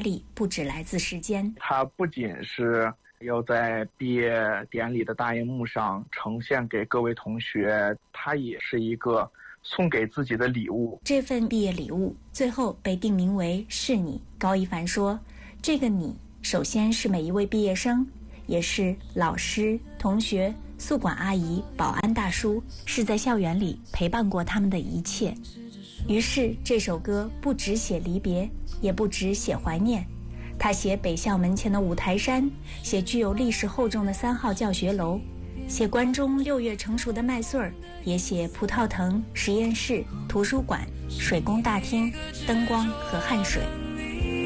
力不只来自时间。 它不仅是要在毕业典礼的大荧幕上呈现给各位同学，它也是一个送给自己的礼物。 这份毕业礼物最后被定名为是你。高一凡说，这个你首先是每一位毕业生，也是老师、同学、宿管阿姨、保安大叔，是在校园里陪伴过他们的一切。于是这首歌不只写离别，也不只写怀念，他写北校门前的五台山，写具有历史厚重的3号教学楼，写关中6月成熟的麦穗儿，也写葡萄藤、实验室、图书馆、水工大厅、灯光和汗水。